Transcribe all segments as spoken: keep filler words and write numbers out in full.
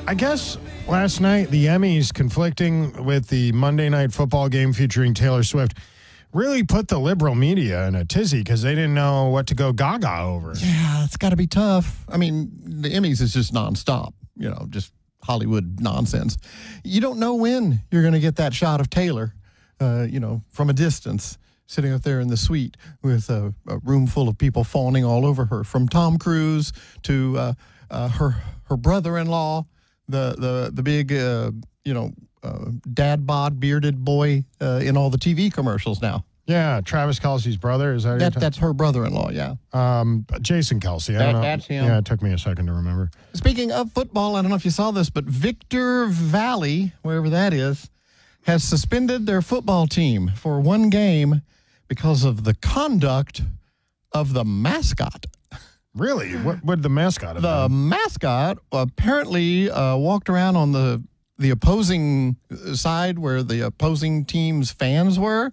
I guess last night the Emmys conflicting with the Monday Night Football game featuring Taylor Swift really put the liberal media in a tizzy because they didn't know what to go gaga over. Yeah, it's got to be tough. I mean, the Emmys is just nonstop, you know, just Hollywood nonsense. You don't know when you're going to get that shot of Taylor, uh, you know, from a distance, sitting up there in the suite with a, a room full of people fawning all over her, from Tom Cruise to uh, uh, her her brother-in-law, the the the big, uh, you know, uh, dad bod bearded boy uh, in all the T V commercials now. Yeah, Travis Kelce's brother. Is that, that That's her brother-in-law, yeah. Um, Jason Kelce. I that, don't know. That's him. Yeah, it took me a second to remember. Speaking of football, I don't know if you saw this, but Victor Valley, wherever that is, has suspended their football team for one game because of the conduct of the mascot. Really? What would the mascot have The done? mascot apparently uh, walked around on the the opposing side where the opposing team's fans were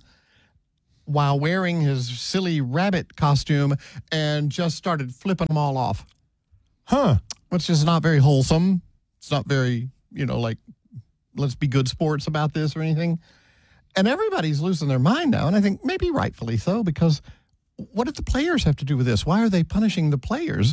while wearing his silly rabbit costume and just started flipping them all off. Huh. Which is not very wholesome. It's not very, you know, like, let's be good sports about this or anything. And everybody's losing their mind now, and I think maybe rightfully so, because what did the players have to do with this? Why are they punishing the players?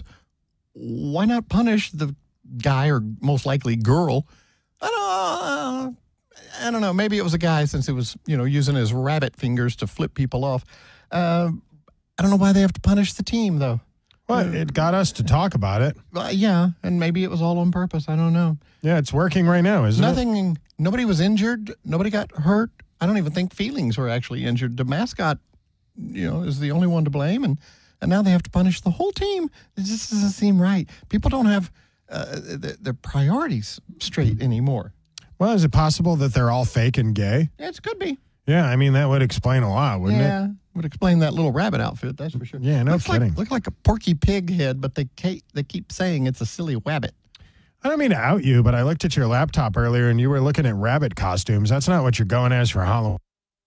Why not punish the guy, or most likely girl? I don't know. I don't know. Maybe it was a guy, since it was, you know, using his rabbit fingers to flip people off. Uh, I don't know why they have to punish the team, though. Well, it got us to talk about it. Uh, yeah, and maybe it was all on purpose. I don't know. Yeah, it's working right now, isn't Nothing, it? Nothing. Nobody was injured. Nobody got hurt. I don't even think feelings were actually injured. The mascot, you know, is the only one to blame, and, and now they have to punish the whole team. It just doesn't seem right. People don't have uh, their, their priorities straight anymore. Well, is it possible that they're all fake and gay? Yeah, it could be. Yeah, I mean, that would explain a lot, wouldn't yeah, it? would explain that little rabbit outfit, that's for sure. Yeah, no looks kidding. Like, look like a Porky Pig head, but they, they keep saying it's a silly wabbit. I don't mean to out you, but I looked at your laptop earlier and you were looking at rabbit costumes. That's not what you're going as for Halloween.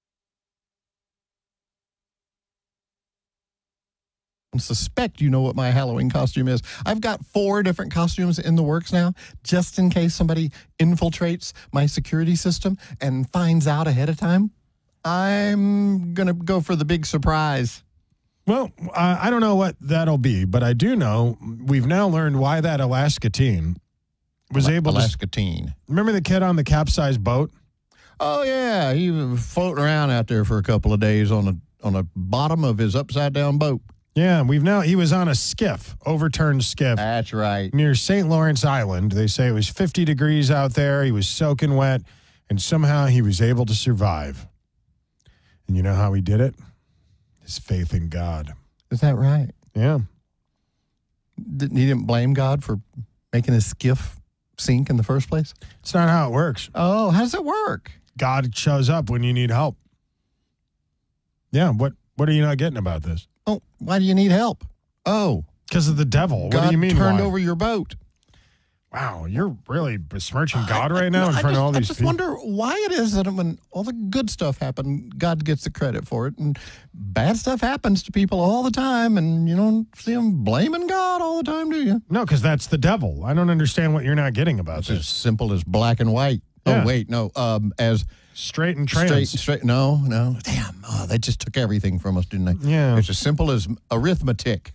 Suspect you know what my Halloween costume is. I've got four different costumes in the works now, just in case somebody infiltrates my security system and finds out ahead of time. I'm going to go for the big surprise. Well, uh, I don't know what that'll be, but I do know we've now learned why that Alaska teen was able to... Alaska teen. Remember the kid on the capsized boat? Oh, yeah. He was floating around out there for a couple of days on the on the bottom of his upside-down boat. Yeah, we've now... He was on a skiff, overturned skiff. That's right. Near Saint Lawrence Island. They say it was fifty degrees out there. He was soaking wet, and somehow he was able to survive. And you know how he did it? His faith in God. Is that right? Yeah. Didn't, he didn't blame God for making his skiff sink in the first place? It's not how it works. Oh, how does it work? God shows up when you need help. Yeah, what what are you not getting about this? Oh, why do you need help? Oh. Because of the devil. God What do you mean turned why? over your boat. Wow, you're really besmirching God right now no, in I front just, of all these I just people. wonder why it is that when all the good stuff happens, God gets the credit for it, and bad stuff happens to people all the time, and you don't see them blaming God all the time, do you? No, because that's the devil. I don't understand what you're not getting about It's this. as simple as black and white. Yeah. Oh, wait, no, um, as Straight and trans. straight, straight, no, no. Damn, oh, they just took everything from us, didn't they? Yeah. It's as simple as arithmetic.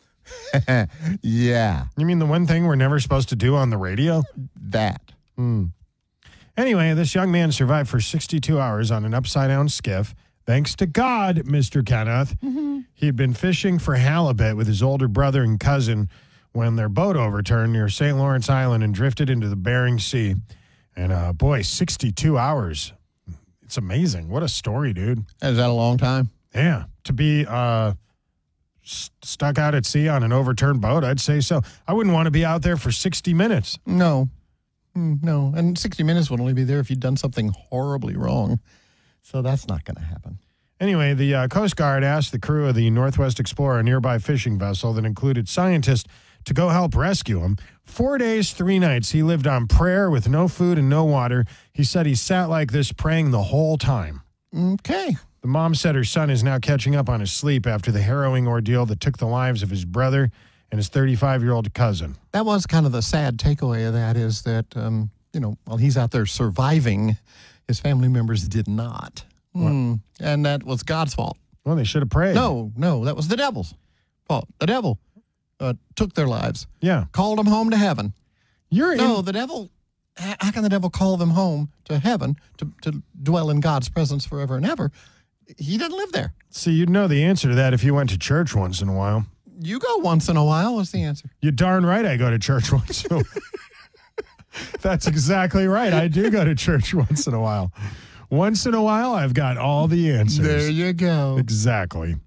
Yeah, You mean the one thing we're never supposed to do on the radio? that. Anyway, this young man survived for sixty-two hours on an upside-down skiff. Thanks to God, Mister Kenneth. He had been fishing for halibut with his older brother and cousin when their boat overturned near Saint Lawrence Island and drifted into the Bering Sea. And, uh, boy, sixty-two hours. It's amazing. What a story, dude. Is that a long time? Yeah. To be uh, st- stuck out at sea on an overturned boat, I'd say so. I wouldn't want to be out there for sixty minutes. No. Mm, No. And sixty minutes would only be there if you'd done something horribly wrong. So that's not going to happen. Anyway, the uh, Coast Guard asked the crew of the Northwest Explorer, a nearby fishing vessel that included scientists, to go help rescue him. Four days, three nights, he lived on prayer with no food and no water. He said he sat like this praying the whole time. Okay. The mom said her son is now catching up on his sleep after the harrowing ordeal that took the lives of his brother and his thirty-five-year-old cousin. That was kind of the sad takeaway of that is that, um, you know, while he's out there surviving, his family members did not. Mm. And that was God's fault. Well, they should have prayed. No, no, that was the devil's fault. The devil uh, took their lives. Yeah. Called them home to heaven. You're No, in, the devil, how can the devil call them home to heaven to, to dwell in God's presence forever and ever? He didn't live there. see, you'd know the answer to that if you went to church once in a while. You go once in a while. What's the answer? You're darn right I go to church once in a while. That's exactly right. I do go to church once in a while. Once in a while, I've got all the answers. There you go. Exactly.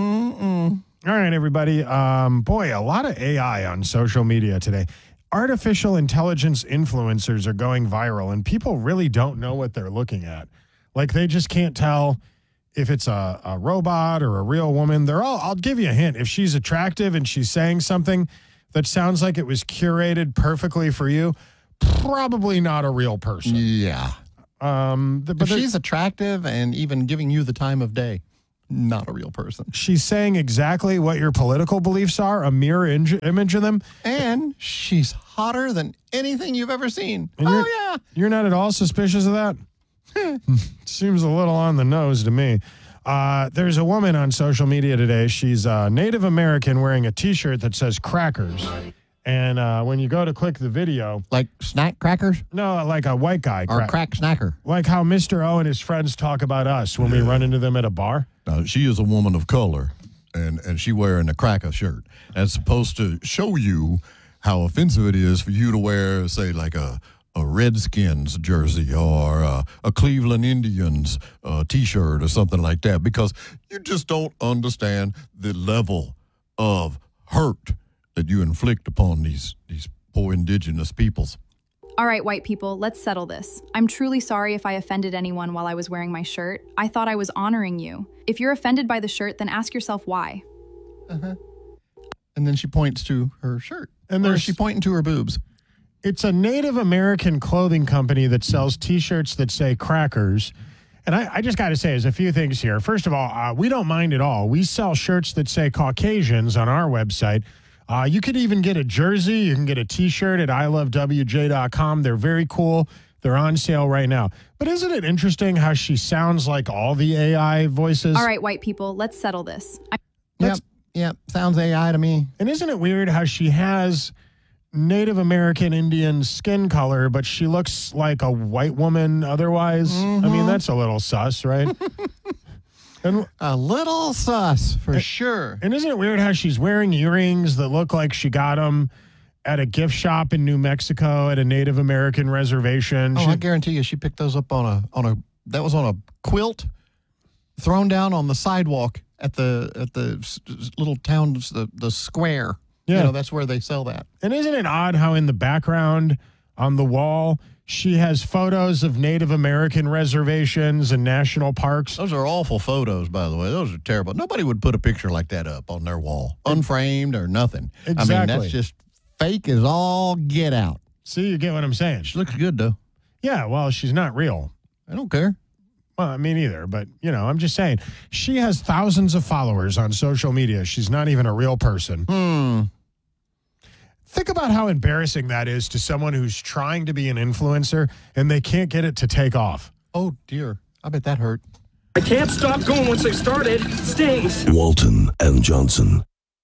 Mm-mm. All right, everybody. Um, boy, a lot of A I on social media today. Artificial intelligence influencers are going viral, and people really don't know what they're looking at. Like, they just can't tell if it's a, a robot or a real woman. They're all, I'll give you a hint. If she's attractive and she's saying something that sounds like it was curated perfectly for you, probably not a real person. Yeah. Um, the, but If there- she's attractive and even giving you the time of day, not a real person. she's saying exactly what your political beliefs are, a mirror in- image of them. And she's hotter than anything you've ever seen. And Oh, you're- yeah. You're not at all suspicious of that? Seems a little on the nose to me. Uh, there's a woman on social media today. She's a Native American wearing a T-shirt that says crackers. And uh, when you go to click the video, Like snack crackers no, like a white guy. or crack- crack snacker. Like how Mister O and his friends talk about us when we run into them at a bar. Now, she is a woman of color, and, and she wearing a cracker shirt. And it's supposed to show you how offensive it is for you to wear, say, like a, a Redskins jersey or a, a Cleveland Indians uh, T-shirt or something like that, because you just don't understand the level of hurt that you inflict upon these, these poor indigenous peoples. All right, white people, let's settle this. I'm truly sorry if I offended anyone while I was wearing my shirt. I thought I was honoring you. If you're offended by the shirt, then ask yourself why. Uh-huh. And then she points to her shirt. And Or there's- is she pointing to her boobs? It's a Native American clothing company that sells T-shirts that say crackers. And I, I just got to say, there's a few things here. First of all, uh, we don't mind at all. We sell shirts that say Caucasians on our website. Uh, you could even get a jersey. You can get a T-shirt at I love W J dot com. They're very cool. They're on sale right now. But isn't it interesting how she sounds like all the A I voices? All right, white people, let's settle this. I- Yep. Let's- Yep. Sounds A I to me. And isn't it weird how she has Native American Indian skin color, but she looks like a white woman otherwise? I mean, that's a little sus, right? and A little sus, for sure. and isn't it weird how she's wearing earrings that look like she got them at a gift shop in New Mexico at a Native American reservation? Oh, She- I guarantee you she picked those up on a on a that was on a quilt thrown down on the sidewalk at the at the s- s- little town the the square. Yeah. You know, that's where they sell that. And isn't it odd how in the background on the wall she has photos of Native American reservations and national parks? Those are awful photos, by the way. Those are terrible. Nobody would put a picture like that up on their wall, unframed or nothing. I mean, Exactly. that's just fake as all get out. See, you get what I'm saying? She looks good, though. Yeah, well, she's not real. I don't care. Well, me neither, but, you know, I'm just saying. She has thousands of followers on social media. She's not even a real person. Hmm. Think about how embarrassing that is to someone who's trying to be an influencer and they can't get it to take off. Oh dear. I bet that hurt. I can't stop going once I started. It stings. Walton and Johnson.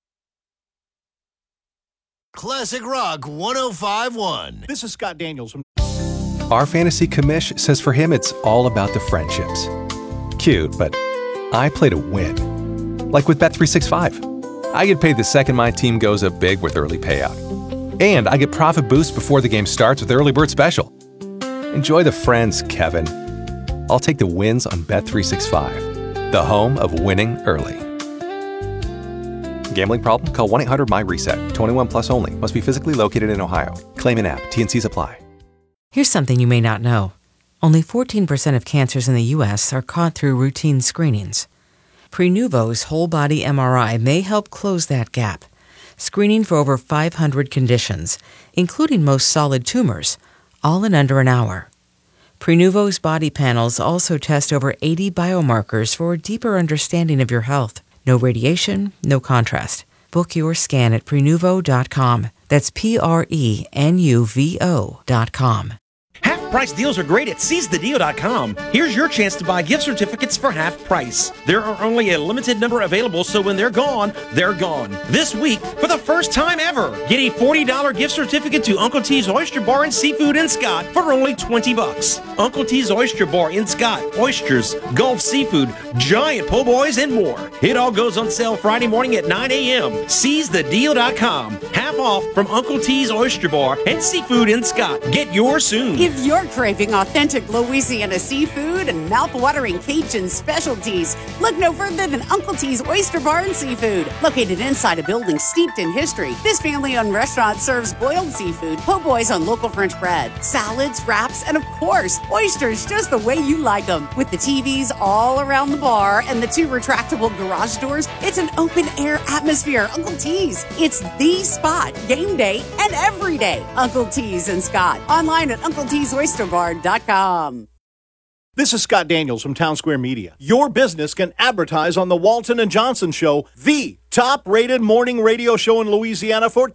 Classic Rock one oh five point one. This is Scott Daniels from Our fantasy commish says for him it's all about the friendships. Cute, but I play to win. Like with Bet three sixty-five. I get paid the second my team goes up big with early payout. And I get profit boost before the game starts with Early Bird Special. Enjoy the friends, Kevin. I'll take the wins on Bet three sixty-five, the home of winning early. Gambling problem? Call one eight hundred M Y reset. twenty-one plus only. Must be physically located in Ohio. Claim in app. T N Cs apply. Here's something you may not know. Only fourteen percent of cancers in the U S are caught through routine screenings. Prenuvo's whole-body M R I may help close that gap, screening for over five hundred conditions, including most solid tumors, all in under an hour. Prenuvo's body panels also test over eighty biomarkers for a deeper understanding of your health. No radiation, no contrast. book your scan at prenuvo dot com. That's P R E N U V O dot com. Half price deals are great at seize the deal dot com. Here's your chance to buy gift certificates for half price. There are only a limited number available, so when they're gone, they're gone. This week, for the first time ever, get a forty dollars gift certificate to Uncle T's Oyster Bar and Seafood in Scott for only twenty bucks. Uncle T's Oyster Bar in Scott. Oysters, Gulf seafood, giant po' boys, and more. It all goes on sale Friday morning at nine a.m. seize the deal dot com. Half off from Uncle T's Oyster Bar and Seafood in Scott. Get yours soon. If you're craving authentic Louisiana seafood and mouth-watering Cajun specialties, look no further than Uncle T's Oyster Bar and Seafood. Located inside a building steeped in history, this family-owned restaurant serves boiled seafood, po' boys on local French bread, salads, wraps, and of course, oysters just the way you like them. With the T Vs all around the bar and the two retractable garage doors, it's an open-air atmosphere. Uncle T's. It's the spot, game day and every day. Uncle T's in Scott. Online at uncle tees oyster bar dot com. This is Scott Daniels from Town Square Media. Your business can advertise on the Walton and Johnson Show, the top-rated morning radio show in Louisiana for